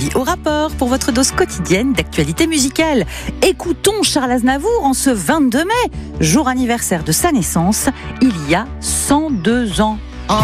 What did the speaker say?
au rapport pour votre dose quotidienne d'actualité musicale. Écoutons Charles Aznavour en ce 22 mai, jour anniversaire de sa naissance, il y a 102 ans.